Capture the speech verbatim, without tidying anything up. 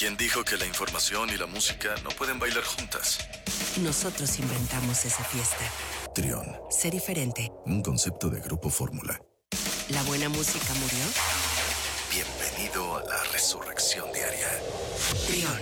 ¿Quién dijo que la información y la música no pueden bailar juntas? Nosotros inventamos esa fiesta. Trión. Sé diferente. Un concepto de Grupo Fórmula. ¿La buena música murió? Bienvenido a la resurrección diaria. Trión.